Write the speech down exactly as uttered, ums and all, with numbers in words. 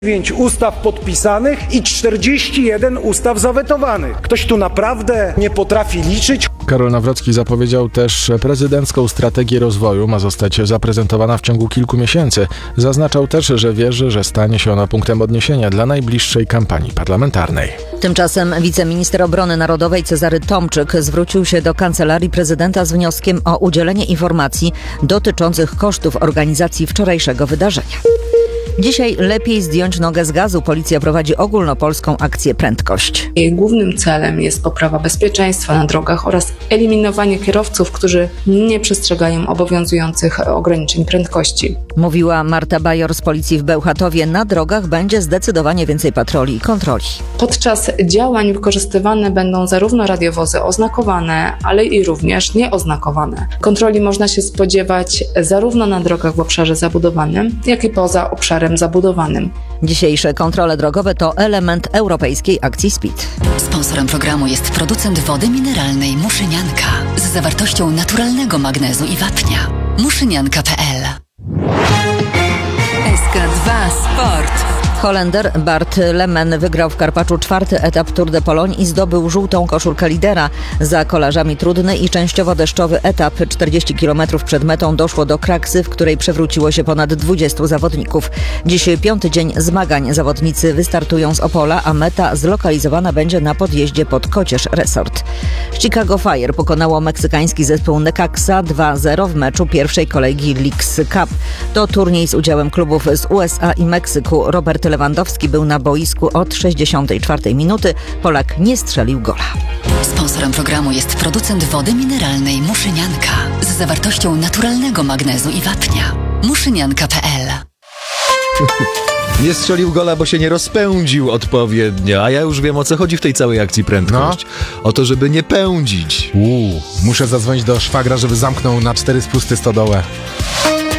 dziewięć ustaw podpisanych i czterdzieści jeden ustaw zawetowanych. Ktoś tu naprawdę nie potrafi liczyć? Karol Nawrocki zapowiedział też, że prezydencką strategię rozwoju ma zostać zaprezentowana w ciągu kilku miesięcy. Zaznaczał też, że wierzy, że stanie się ona punktem odniesienia dla najbliższej kampanii parlamentarnej. Tymczasem wiceminister obrony narodowej Cezary Tomczyk zwrócił się do Kancelarii Prezydenta z wnioskiem o udzielenie informacji dotyczących kosztów organizacji wczorajszego wydarzenia. Dzisiaj lepiej zdjąć nogę z gazu. Policja prowadzi ogólnopolską akcję Prędkość. Jej głównym celem jest poprawa bezpieczeństwa na drogach oraz eliminowanie kierowców, którzy nie przestrzegają obowiązujących ograniczeń prędkości. Mówiła Marta Bajor z Policji w Bełchatowie. Na drogach będzie zdecydowanie więcej patroli i kontroli. Podczas działań wykorzystywane będą zarówno radiowozy oznakowane, ale i również nieoznakowane. Kontroli można się spodziewać zarówno na drogach w obszarze zabudowanym, jak i poza obszarem zabudowanym. Dzisiejsze kontrole drogowe to element europejskiej akcji Speed. Sponsorem programu jest producent wody mineralnej Muszynianka z zawartością naturalnego magnezu i wapnia. muszynianka kropka p l. S K dwa Sport. Holender Bart Lemen wygrał w Karpaczu czwarty etap Tour de Pologne i zdobył żółtą koszulkę lidera. Za kolarzami trudny i częściowo deszczowy etap. czterdzieści kilometrów przed metą doszło do kraksy, w której przewróciło się ponad dwudziestu zawodników. Dziś piąty dzień zmagań. Zawodnicy wystartują z Opola, a meta zlokalizowana będzie na podjeździe pod Kocież Resort. Chicago Fire pokonało meksykański zespół Necaxa dwa zero w meczu pierwszej kolejki Leagues Cup. To turniej z udziałem klubów z U S A i Meksyku. Robert Lewandowski był na boisku od sześćdziesiątej czwartej minuty. Polak nie strzelił gola. Sponsorem programu jest producent wody mineralnej Muszynianka z zawartością naturalnego magnezu i wapnia. muszynianka kropka p l. Nie strzelił gola, bo się nie rozpędził odpowiednio. A ja już wiem, o co chodzi w tej całej akcji Prędkość. No. O to, żeby nie pędzić. Uuu, muszę zadzwonić do szwagra, żeby zamknął na cztery spusty stodołę.